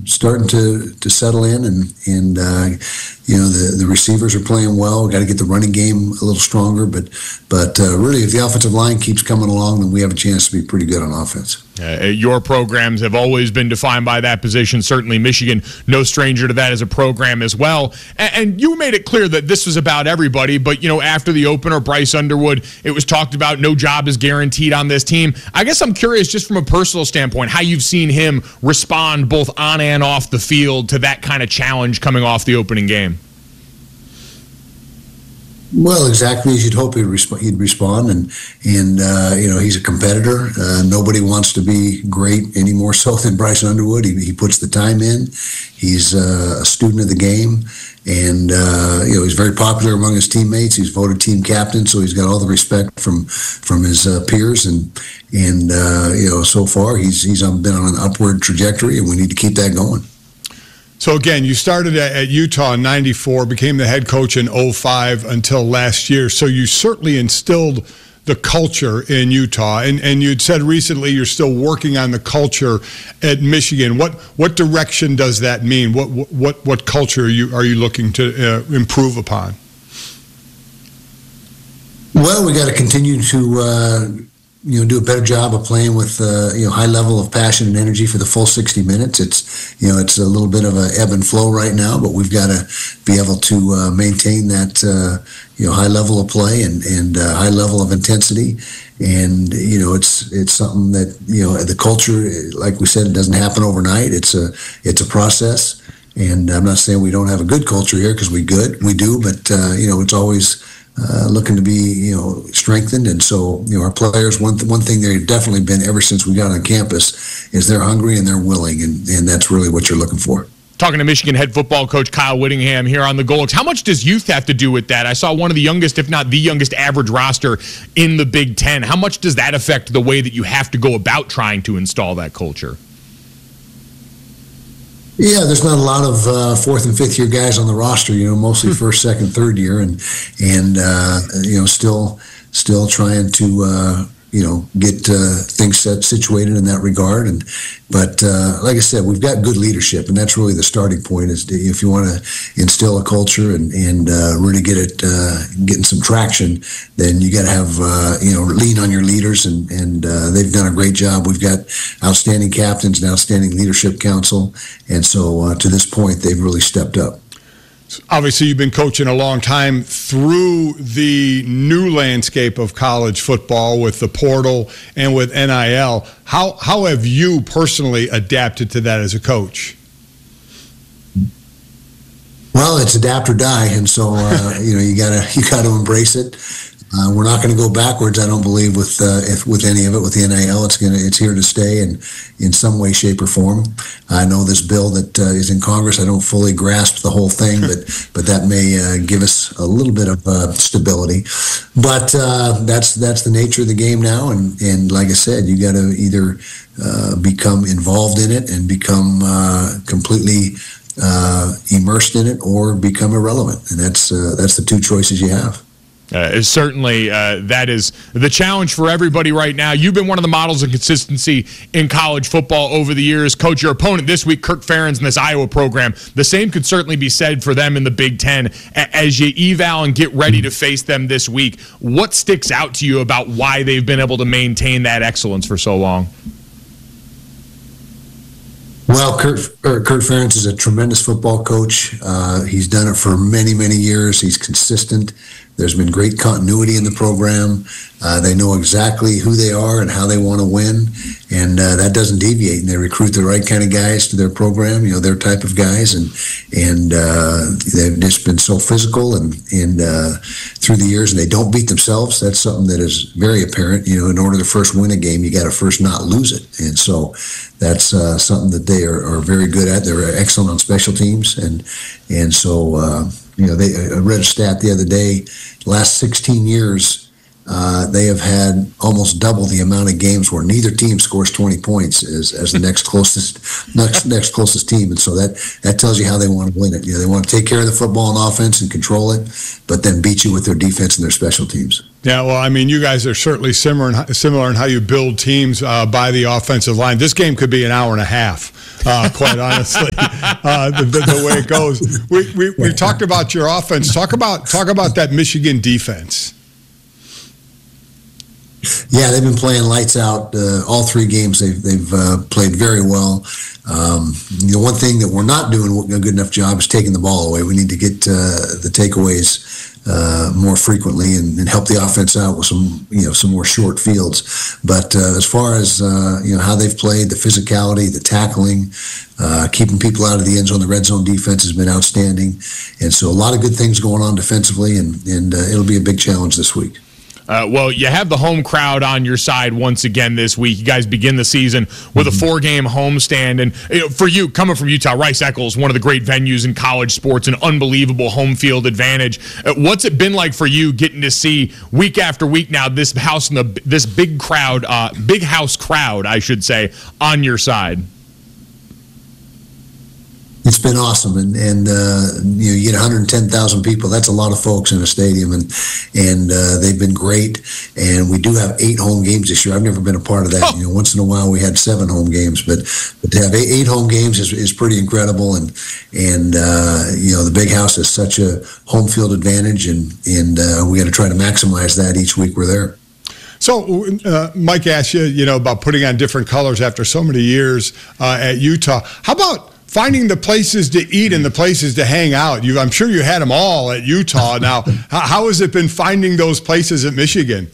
starting to settle in, and the receivers are playing well. We've got to get the running game a little stronger, but really, if the offensive line keeps coming along, then we have a chance to be pretty good on offense. Your programs have always been defined by that position. Certainly Michigan, no stranger to that as a program as well. And you made it clear that this was about everybody, but, after the opener, Bryce Underwood, it was talked about no job is guaranteed on this team. I guess I'm curious, just from a personal standpoint, how you've seen him respond both on and off the field to that kind of challenge coming off the opening game. Well, exactly as you'd hope he'd respond, and he's a competitor. Nobody wants to be great any more so than Bryce Underwood. He puts the time in. He's a student of the game, and he's very popular among his teammates. He's voted team captain, so he's got all the respect from his peers, and so far he's been on an upward trajectory, and we need to keep that going. So again, you started at Utah in '94, became the head coach in '05 until last year. So you certainly instilled the culture in Utah, and you'd said recently you're still working on the culture at Michigan. What direction does that mean? What culture are you looking to improve upon? Well, we got to continue to do a better job of playing with high level of passion and energy for the full 60 minutes. It's a little bit of a ebb and flow right now, but we've got to be able to maintain that high level of play and high level of intensity. And it's something that the culture, like we said, it doesn't happen overnight. It's a process. And I'm not saying we don't have a good culture here, because we do, but it's always looking to be strengthened. And so our players, one thing they've definitely been ever since we got on campus is they're hungry and they're willing, and that's really what you're looking for. Talking to Michigan head football coach Kyle Whittingham here on the Golix. How much does youth have to do with that? I saw one of the youngest, if not the youngest, average roster in the Big Ten. How much does that affect the way that you have to go about trying to install that culture? Yeah, there's not a lot of fourth and fifth year guys on the roster. Mostly first, second, third year, and still trying to get things situated in that regard. But like I said, we've got good leadership, and that's really the starting point. Is if you want to instill a culture and really get it getting some traction, then you got to have lean on your leaders, and they've done a great job. We've got outstanding captains and outstanding leadership council, and so to this point, they've really stepped up. Obviously, you've been coaching a long time through the new landscape of college football with the portal and with NIL. How have you personally adapted to that as a coach? Well, it's adapt or die, and so you gotta embrace it. We're not going to go backwards, I don't believe, with any of it. With the NIL, it's here to stay, and in some way, shape, or form. I know this bill that is in Congress. I don't fully grasp the whole thing, but that may give us a little bit of stability. But that's the nature of the game now, and like I said, you got to either become involved in it and become completely immersed in it, or become irrelevant, and that's the two choices you have. Certainly, that is the challenge for everybody right now. You've been one of the models of consistency in college football over the years. Coach, your opponent this week, Kirk Ferentz in this Iowa program, the same could certainly be said for them in the Big Ten. As you eval and get ready to face them this week, what sticks out to you about why they've been able to maintain that excellence for so long? Well, Kurt Ferentz is a tremendous football coach. He's done it for many, many years. He's consistent. There's been great continuity in the program. They know exactly who they are and how they want to win, and that doesn't deviate. And they recruit the right kind of guys to their program, their type of guys, and they've just been so physical and through the years, and they don't beat themselves. That's something that is very apparent. In order to first win a game, you got to first not lose it, and so that's something that they are very good at. They're excellent on special teams, and so I read a stat the other day. Last 16 years, they have had almost double the amount of games where neither team scores 20 points as the next closest team. And so that tells you how they want to win it. They want to take care of the football on offense and control it, but then beat you with their defense and their special teams. Yeah, well, I mean, you guys are certainly similar in how you build teams by the offensive line. This game could be an hour and a half, quite honestly, the way it goes. We talked about your offense. Talk about that Michigan defense. Yeah, they've been playing lights out all three games. They've played very well. One thing that we're not doing a good enough job is taking the ball away. We need to get the takeaways more frequently and help the offense out with some more short fields. But as far as how they've played, the physicality, the tackling, keeping people out of the end zone, the red zone defense has been outstanding. And so a lot of good things going on defensively, and it'll be a big challenge this week. Well, you have the home crowd on your side once again this week. You guys begin the season with a 4-game homestand. And for you, coming from Utah, Rice-Eccles, one of the great venues in college sports, an unbelievable home field advantage. What's it been like for you getting to see week after week now this big house crowd, I should say, on your side? It's been awesome, and you get 110,000 people. That's a lot of folks in a stadium, and they've been great. And we do have 8 home games this year. I've never been a part of that. Once in a while we had 7 home games, but to have 8 home games is pretty incredible. And the big house is such a home field advantage, and we got to try to maximize that each week we're there. So, Mike asked you, about putting on different colors after so many years at Utah. How about finding the places to eat and the places to hang out? I'm sure you had them all at Utah. Now, how has it been finding those places at Michigan?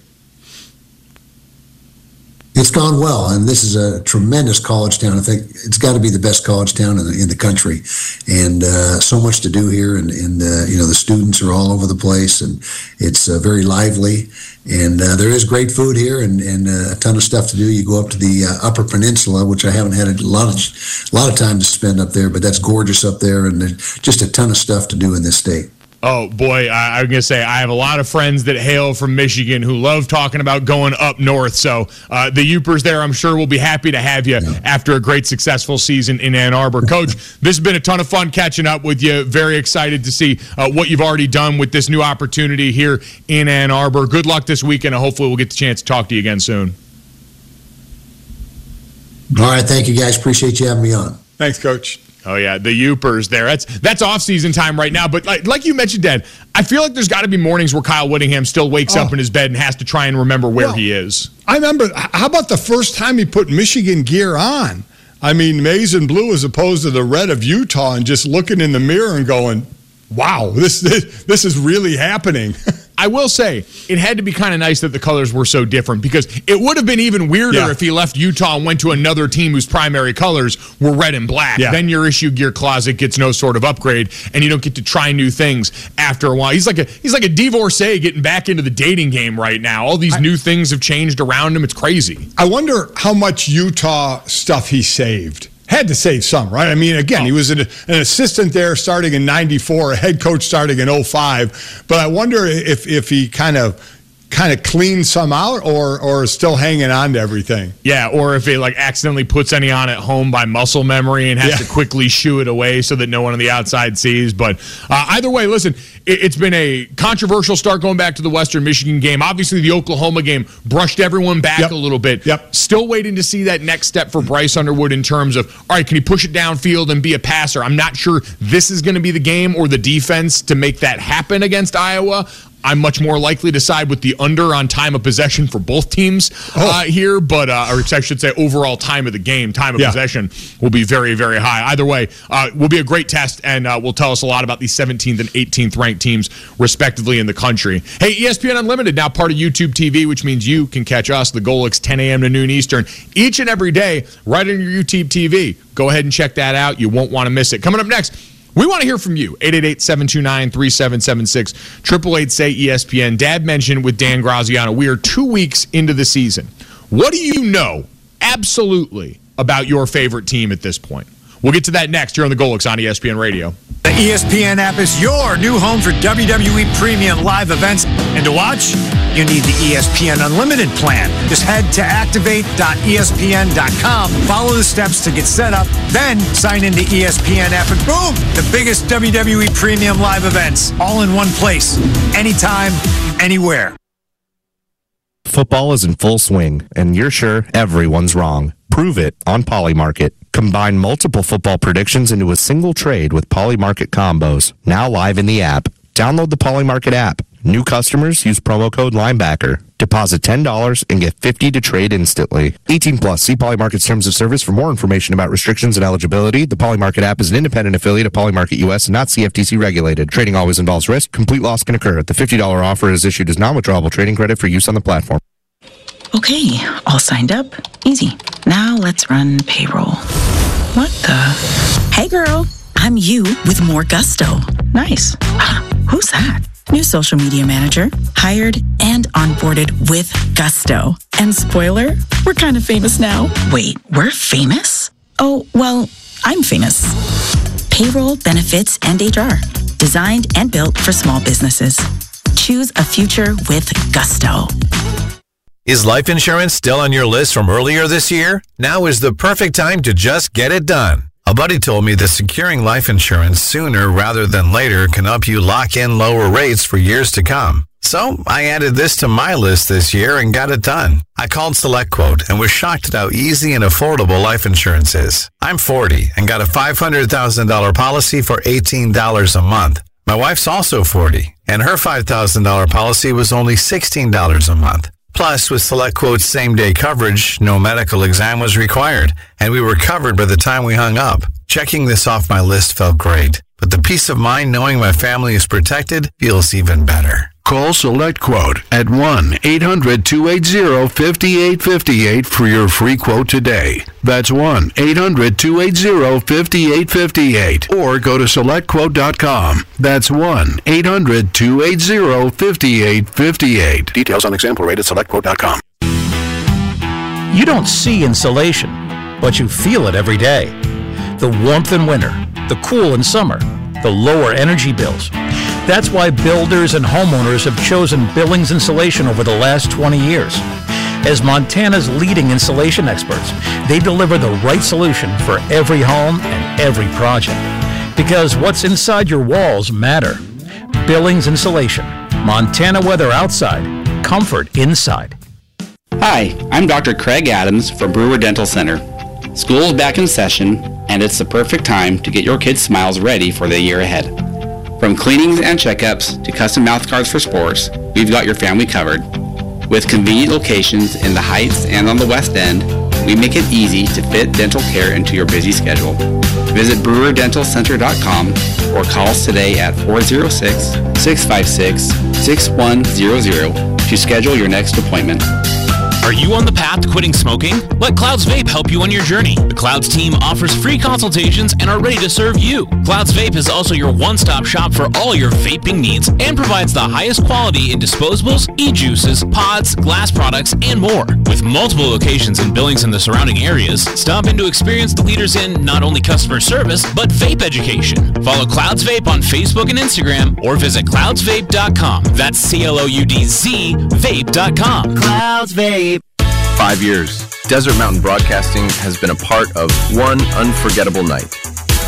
It's gone well, and this is a tremendous college town. I think it's got to be the best college town in the country, and so much to do here. And the students are all over the place, and it's very lively. And there is great food here, and a ton of stuff to do. You go up to the Upper Peninsula, which I haven't had a lot of time to spend up there, but that's gorgeous up there, and there's just a ton of stuff to do in this state. Oh, boy, I'm going to say I have a lot of friends that hail from Michigan who love talking about going up north. So the Yoopers there, I'm sure, will be happy to have you after a great, successful season in Ann Arbor. Coach, this has been a ton of fun catching up with you. Very excited to see what you've already done with this new opportunity here in Ann Arbor. Good luck this weekend, and hopefully we'll get the chance to talk to you again soon. All right, thank you, guys. Appreciate you having me on. Thanks, Coach. Oh, yeah, the Yoopers there. That's off-season time right now. But like you mentioned, Dad, I feel like there's got to be mornings where Kyle Whittingham still wakes up in his bed and has to try and remember where he is. I remember, how about the first time he put Michigan gear on? I mean, maize and blue as opposed to the red of Utah, and just looking in the mirror and going, wow, this is really happening. I will say, it had to be kind of nice that the colors were so different, because it would have been even weirder if he left Utah and went to another team whose primary colors were red and black. Yeah. Then your issue gear closet gets no sort of upgrade, and you don't get to try new things after a while. He's like a divorcee getting back into the dating game right now. All these new things have changed around him. It's crazy. I wonder how much Utah stuff he saved. Had to save some, right? I mean, again, he was an assistant there starting in '94, a head coach starting in '05. But I wonder if he kind of cleaned some out or is still hanging on to everything. Yeah, or if he accidentally puts any on at home by muscle memory and has to quickly shoo it away so that no one on the outside sees. But either way, listen, it's been a controversial start going back to the Western Michigan game. Obviously, the Oklahoma game brushed everyone back a little bit. Still waiting to see that next step for Bryce Underwood in terms of, all right, can he push it downfield and be a passer? I'm not sure this is going to be the game or the defense to make that happen against Iowa. I'm much more likely to side with the under on time of possession for both teams here, but or I should say overall time of the game, time of possession will be very, very high. Either way, will be a great test, and will tell us a lot about the 17th and 18th ranked teams, respectively, in the country. Hey, ESPN Unlimited, now part of YouTube TV, which means you can catch us, the Golics, 10 a.m. to noon Eastern, each and every day, right on your YouTube TV. Go ahead and check that out. You won't want to miss it. Coming up next, we want to hear from you. 888-729-3776, 888-SAY-ESPN. Dad mentioned with Dan Graziano, we are 2 weeks into the season. What do you know absolutely about your favorite team at this point? We'll get to that next here on the Golics on ESPN Radio. The ESPN app is your new home for WWE premium live events. And to watch, you need the ESPN Unlimited plan. Just head to activate.espn.com, follow the steps to get set up, then sign into ESPN app, and boom, the biggest WWE Premium live events, all in one place, anytime, anywhere. Football is in full swing, and you're sure everyone's wrong. Prove it on Polymarket. Combine multiple football predictions into a single trade with Polymarket combos, now live in the app. Download the Polymarket app. New customers use promo code Linebacker. Deposit $10 and get $50 to trade instantly. 18 plus. See Polymarket's terms of service for more information about restrictions and eligibility. The Polymarket app is an independent affiliate of Polymarket US and not CFTC regulated. Trading always involves risk. Complete loss can occur. The $50 offer is issued as non-withdrawable trading credit for use on the platform. Okay, all signed up. Easy. Now let's run payroll. What the? Hey girl, I'm you with more gusto. Nice. Who's that? New social media manager, hired and onboarded with gusto. And spoiler, we're kind of famous now. Wait, we're famous? Oh, well, I'm famous. Payroll, benefits, and HR. Designed and built for small businesses. Choose a future with gusto. Is life insurance still on your list from earlier this year? Now is the perfect time to just get it done. A buddy told me that securing life insurance sooner rather than later can help you lock in lower rates for years to come. So I added this to my list this year and got it done. I called SelectQuote and was shocked at how easy and affordable life insurance is. I'm 40 and got a $500,000 policy for $18 a month. My wife's also 40 and her $5,000 policy was only $16 a month. Plus, with SelectQuote's same-day coverage, no medical exam was required, and we were covered by the time we hung up. Checking this off my list felt great, but the peace of mind knowing my family is protected feels even better. Call SelectQuote at 1-800-280-5858 for your free quote today. That's 1-800-280-5858. Or go to SelectQuote.com. That's 1-800-280-5858. Details on example rate at SelectQuote.com. You don't see insulation, but you feel it every day. The warmth in winter, the cool in summer, the lower energy bills. That's why builders and homeowners have chosen Billings Insulation over the last 20 years. As Montana's leading insulation experts, they deliver the right solution for every home and every project. Because what's inside your walls matter. Billings Insulation. Montana weather outside, comfort inside. Hi, I'm Dr. Craig Adams from Brewer Dental Center. School's back in session, and it's the perfect time to get your kids' smiles ready for the year ahead. From cleanings and checkups to custom mouth guards for sports, we've got your family covered. With convenient locations in the Heights and on the West End, we make it easy to fit dental care into your busy schedule. Visit brewerdentalcenter.com or call us today at 406-656-6100 to schedule your next appointment. Are you on the path to quitting smoking? Let Clouds Vape help you on your journey. The Clouds team offers free consultations and are ready to serve you. Clouds Vape is also your one-stop shop for all your vaping needs and provides the highest quality in disposables, e-juices, pods, glass products, and more. With multiple locations in Billings and the surrounding areas, stop in to experience the leaders in not only customer service, but vape education. Follow Clouds Vape on Facebook and Instagram or visit cloudsvape.com. That's CLOUDZ vape.com. Clouds Vape. 5 years, Desert Mountain Broadcasting has been a part of one unforgettable night.